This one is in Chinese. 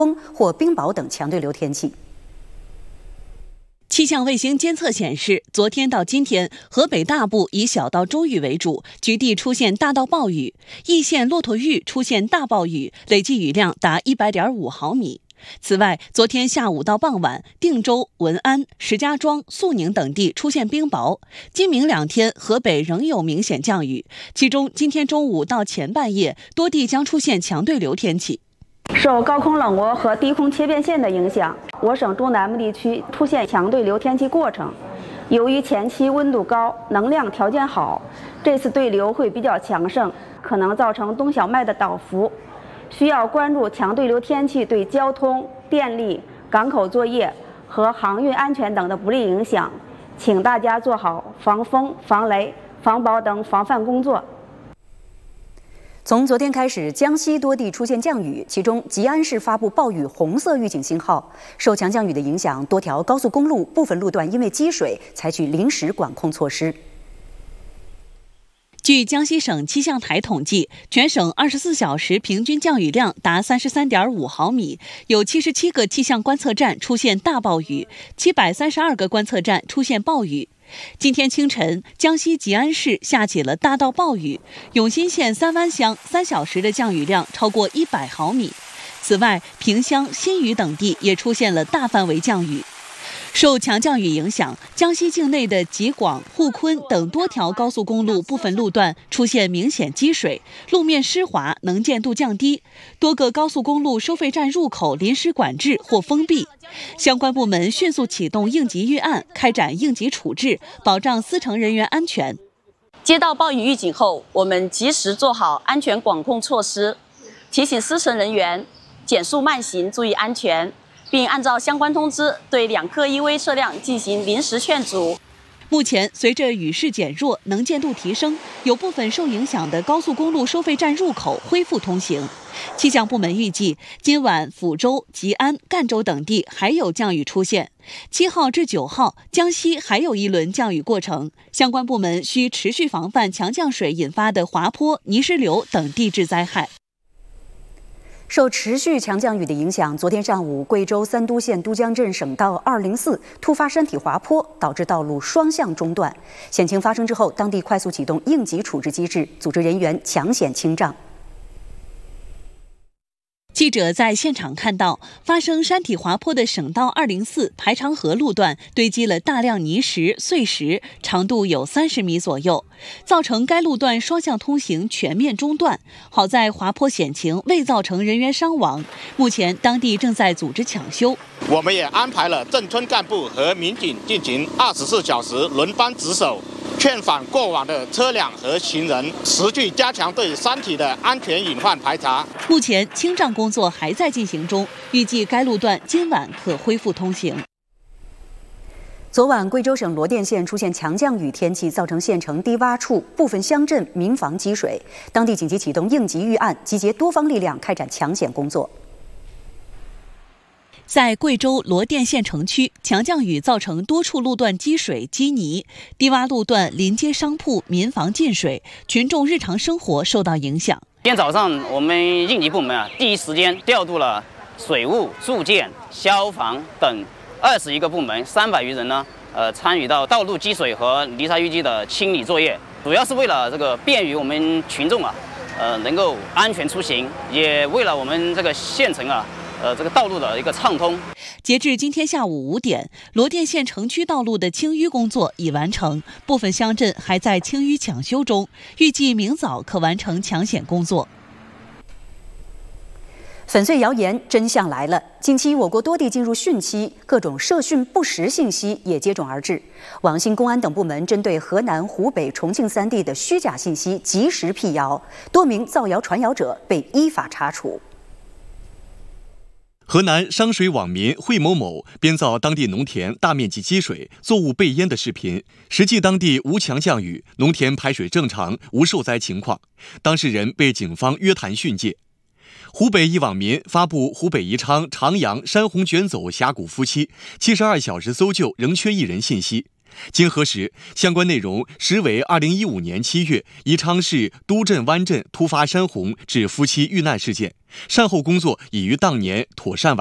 风或冰雹等强对流天气。 气象卫星监测显示，昨天到今天，河北大部以小到中雨为主，局地出现大到暴雨，易县骆驼峪出现大暴雨，累计雨量达100.5毫米。此外，昨天下午到傍晚，定州、文安、石家庄、肃宁等地出现冰雹。今明2天，河北仍有明显降雨，其中今天中午到前半夜，多地将出现强对流天气。 受高空冷涡和低空切变线的影响，我省中南部地区出现强对流天气过程。由于前期温度高，能量条件好，这次对流会比较强盛，可能造成冬小麦的倒伏。需要关注强对流天气对交通、电力、港口作业和航运安全等的不利影响，请大家做好防风、防雷、防雹等防范工作。 从昨天开始，江西多地出现降雨，其中吉安市发布暴雨红色预警信号。受强降雨的影响，多条高速公路部分路段因为积水，采取临时管控措施。 据江西省气象台统计，全省24小时平均降雨量达33.5毫米，有77个气象观测站出现大暴雨，732个观测站出现暴雨。今天清晨，江西吉安市下起了大到暴雨，永新县三湾乡3小时的降雨量超过100毫米。此外，萍乡、新余等地也出现了大范围降雨。受强降雨影响，江西境内的吉广、沪昆等多条高速公路部分路段出现明显积水，路面湿滑，能见度降低，多个高速公路收费站入口临时管制或封闭。相关部门迅速启动应急预案，开展应急处置，保障司乘人员安全。 接到暴雨预警后，我们及时做好安全管控措施，提醒司乘人员减速慢行，注意安全，并按照相关通知对2客1危车辆进行临时劝阻。 目前，随着雨势减弱，能见度提升，有部分受影响的高速公路收费站入口恢复通行。气象部门预计，今晚抚州、吉安、赣州等地还有降雨出现。7号至9号，江西还有一轮降雨过程，相关部门需持续防范强降水引发的滑坡、泥石流等地质灾害。 受持续强降雨的影响，昨天上午，贵州三都县都江镇省道204突发山体滑坡，导致道路双向中断。险情发生之后，当地快速启动应急处置机制，组织人员抢险清障。 记者在现场看到，发生山体滑坡的省道204排长河路段堆积了大量泥石、碎石，长度有30米左右，造成该路段双向通行全面中断。好在滑坡险情未造成人员伤亡，目前当地正在组织抢修。 我们也安排了镇村干部和民警进行24小时轮班值守，劝返过往的车辆和行人，持续加强对山体的安全隐患排查。 目前清障工作还在进行中，预计该路段今晚可恢复通行。 昨晚，贵州省罗甸县出现强降雨天气，造成县城低洼处部分乡镇民房积水，当地紧急启动应急预案，集结多方力量开展抢险工作。 在贵州罗甸县城区，强降雨造成多处路段积水积泥，低洼路段临街商铺、民房进水，群众日常生活受到影响。 今天早上，我们应急部门第一时间调度了水务、住建、消防等21个部门，300余人参与到道路积水和泥沙淤积的清理作业，主要是为了便于我们群众能够安全出行，也为了我们这个县城道路的一个畅通。 截至今天下午5点，罗甸县城区道路的清淤工作已完成，部分乡镇还在清淤抢修中，预计明早可完成抢险工作。 粉碎谣言，真相来了！近期，我国多地进入汛期，各种涉汛不实信息也接踵而至。网信、公安等部门针对河南、湖北、重庆3地的虚假信息及时辟谣，多名造谣传谣者被依法查处。 河南商水网民惠某某编造当地农田大面积积水、作物被淹的视频，实际当地无强降雨，农田排水正常，无受灾情况，当事人被警方约谈训诫。湖北一网民发布湖北宜昌、长阳山洪卷走峡谷夫妻72小时搜救仍缺1人信息， 经核实，相关内容实为2015年7月宜昌市都镇湾镇突发山洪致夫妻遇难事件，善后工作已于当年妥善完成。